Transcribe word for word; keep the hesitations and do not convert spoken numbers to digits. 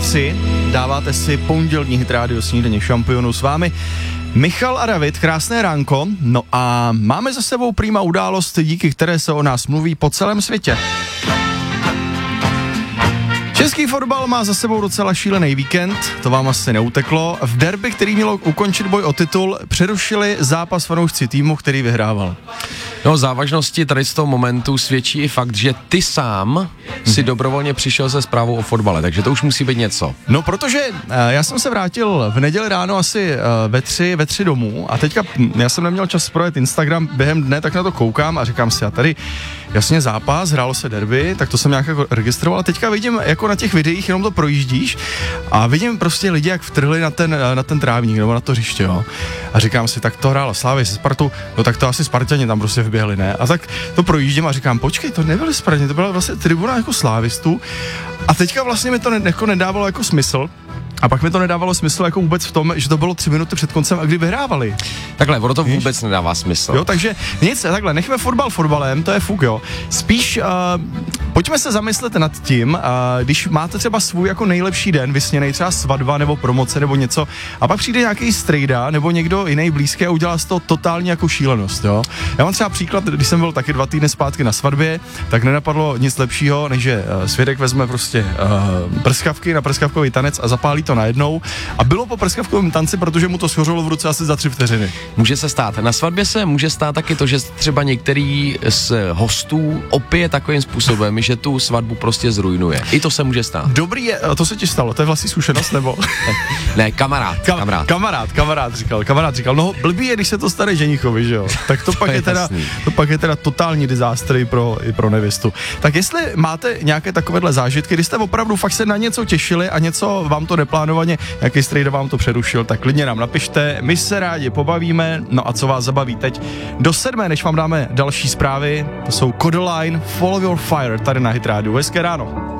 tři dáváte si pondělní Hit Radio Snídaně šampionů, s vámi Michal a David, krásné ránko. No a máme za sebou prýma událost, díky které se o nás mluví po celém světě. Český fotbal má za sebou docela šílený víkend, to vám asi neuteklo. V derby, který mělo ukončit boj o titul, přerušili zápas fanoušci týmu, který vyhrával. No, závažnosti tady z toho momentu svědčí i fakt, že ty sám si dobrovolně přišel se zprávou o fotbale, takže to už musí být něco. No, protože uh, já jsem se vrátil v neděli ráno asi uh, ve tři, ve tři domů a teďka já jsem neměl čas projet Instagram během dne, tak na to koukám a říkám si, a tady jasně zápas, hrálo se derby, tak to jsem nějak jako registroval a teďka vidím jako na těch videích, jenom to projíždíš a vidím prostě lidi, jak vtrhli na ten, na ten trávník nebo na to hřiště, jo. A říkám si, tak to hrála Slavia se Spartou, no tak to asi Spartani tam prostě vběhli, ne? A tak to projíždím a říkám, počkej, to nebyly Spartani, to byla vlastně tribuna jako slávistů a teďka vlastně mi to ne, jako nedávalo jako smysl. A pak mi to nedávalo smysl jako vůbec v tom, že to bylo tři minuty před koncem a kdy vyhrávali. Takhle, ono to vůbec Víš? nedává smysl. Jo, takže nic, takhle, nechme fotbal fotbalem, to je fuk, jo. Spíš, uh, pojďme se zamyslet nad tím, uh, když máte třeba svůj jako nejlepší den, vysněnej třeba svatba nebo promoce nebo něco, a pak přijde nějaký strejda nebo někdo jiný blízký a udělá z toho totálně jako šílenost, jo. Já mám třeba příklad, když jsem byl taky dva týdny zpátky na svatbě, tak nenapadlo nic lepšího, než že uh, svědek vezme prostě uh, prskavky na prskavkový tanec a zapálí to najednou. A bylo po prskavkovém tanci, protože mu to schořilo v ruce asi za tři vteřiny. Může se stát. Na svatbě se může stát taky to, že třeba některý z hostů opije takovým způsobem, že tu svatbu prostě zrujnuje. I to se může stát. Dobrý je, to se ti stalo, to je vlastní zkušenost, nebo? Ne, kamarád, Ka- kamarád. Kamarád, kamarád říkal, kamarád říkal, no blbý je, když se to stane ženichovi, že jo? Tak to, to pak je, je teda, to pak je teda totální disaster i pro, i pro nevěstu. Tak jestli máte nějaké takovéhle zážitky, kdy jste opravdu fakt se na něco těšili a něco vám to neplánovaně, nějaký strejda vám to přerušil, tak klidně nám napište, my se rádi pobavíme, no a co vás zabaví teď do sedmé, než vám dáme další zprávy, to jsou Kodaline, Follow Your Fire, tady na Hit Radio. Hezké ráno.